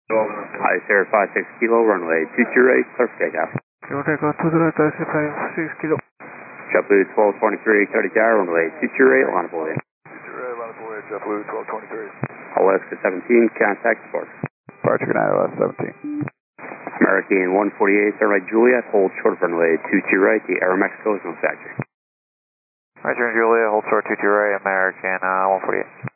Hi, Sarah 56 Kilo, runway 22 right, clear for takeoff. Your takeoff to the right, 56 kilo. JetBlue 1223, 30 tower, runway 22 right, line of boy. 22 right, line of boy, JetBlue 1223. Alaska 17, contact support. Departure United Alaska 17. American 148, right Juliet, hold short of runway 22 right, the Aeromexico is no factory. Right turn Juliet, hold short 22 right, American 148.